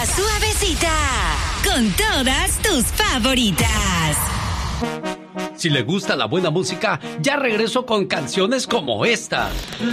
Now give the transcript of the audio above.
La Suavecita, con todas tus favoritas. Si le gusta la buena música, ya regreso con canciones como esta.